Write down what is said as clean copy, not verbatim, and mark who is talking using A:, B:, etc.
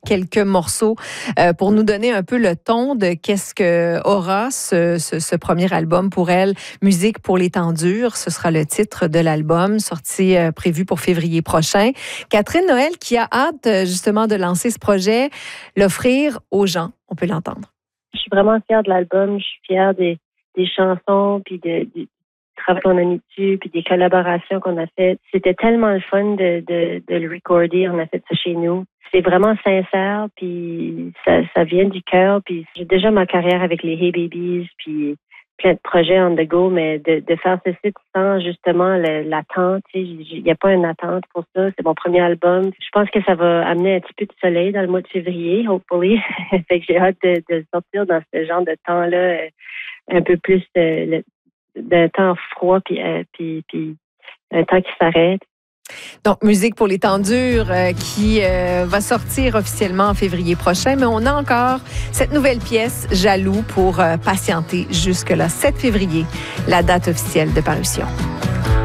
A: quelques morceaux pour nous donner un peu le ton de qu'est-ce que aura ce premier album pour elle. Musique pour les temps durs, ce sera le titre de l'album, sorti prévu pour février prochain. Catherine Noël qui a hâte justement de lancer ce projet, l'offrir aux gens. On peut l'entendre.
B: Je suis vraiment fière de l'album. Je suis fière des chansons, puis du travail qu'on a mis dessus, puis des collaborations qu'on a faites. C'était tellement le fun de le recorder. On a fait ça chez nous. C'est vraiment sincère, puis ça vient du cœur. Puis j'ai déjà ma carrière avec les Hey Babies, puis plein de projets on the go, mais de faire ceci sans justement l'attente. Il n'y a pas une attente pour ça. C'est mon premier album. Je pense que ça va amener un petit peu de soleil dans le mois de février, hopefully. Fait que j'ai hâte de sortir dans ce genre de temps-là, un peu plus d'un temps froid, puis un temps qui s'arrête.
A: Donc, Musique pour les temps durs qui va sortir officiellement en février prochain, mais on a encore cette nouvelle pièce, Jaloux, pour patienter jusque le 7 février, la date officielle de parution.